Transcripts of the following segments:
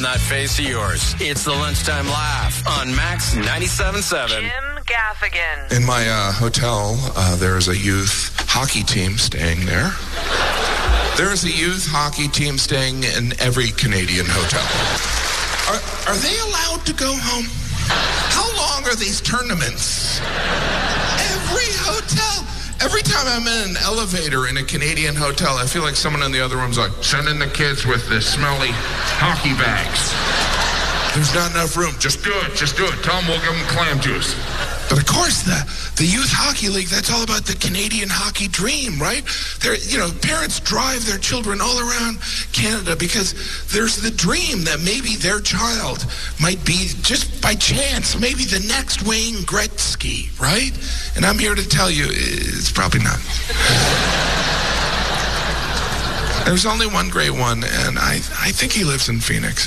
That face of yours. It's the Lunchtime Laugh on Max 97.7. Jim Gaffigan. In my hotel, there is a youth hockey team staying there. There is a youth hockey team staying in every Canadian hotel. Are they allowed to go home? How long are these tournaments? Every hotel. Every time I'm in an elevator in a Canadian hotel, I feel like someone in the other room's like, send in the kids with the smelly hockey bags. There's not enough room. Just do it. Tell them we'll give them clam juice. But of course, the youth hockey league, that's all about the Canadian hockey dream, right? Parents drive their children all around Canada because there's the dream that maybe their child might be, just by chance, maybe the next Wayne Gretzky, right? And I'm here to tell you, it's probably not. There's only one great one, and I think he lives in Phoenix.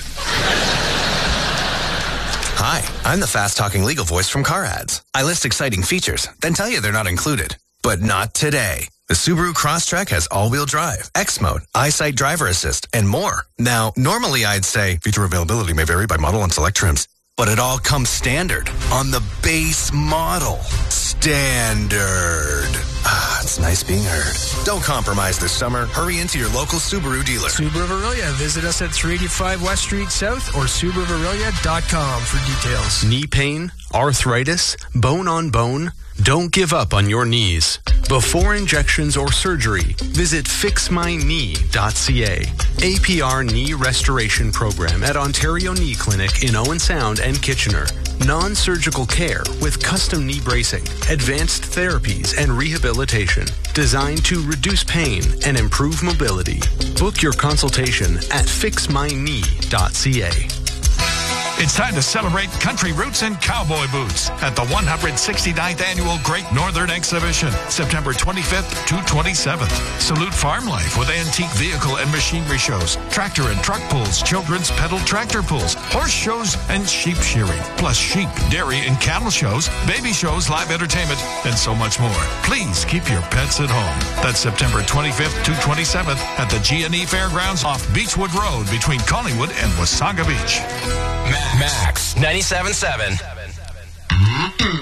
Hi, I'm the fast-talking legal voice from Car Ads. I list exciting features, then tell you they're not included. But not today. The Subaru Crosstrek has all-wheel drive, X-Mode, EyeSight driver assist, and more. Now, normally I'd say feature availability may vary by model and select trims, but it all comes standard on the base model. Standard. It's nice being heard. Don't compromise this summer. Hurry into your local Subaru dealer. Subaru of Aurelia. Visit us at 385 West Street South or SubaruofAurelia.com for details. Knee pain, arthritis, bone on bone. Don't give up on your knees. Before injections or surgery, visit fixmyknee.ca. APR Knee Restoration Program at Ontario Knee Clinic in Owen Sound and Kitchener. Non-surgical care with custom knee bracing, advanced therapies, and rehabilitation designed to reduce pain and improve mobility. Book your consultation at fixmyknee.ca. It's time to celebrate country roots and cowboy boots at the 169th Annual Great Northern Exhibition, September 25th to 27th. Salute farm life with antique vehicle and machinery shows, tractor and truck pulls, children's pedal tractor pulls, horse shows, and sheep shearing, plus sheep, dairy, and cattle shows, baby shows, live entertainment, and so much more. Please keep your pets at home. That's September 25th to 27th at the G&E Fairgrounds off Beechwood Road between Collingwood and Wasaga Beach. Max 97.7.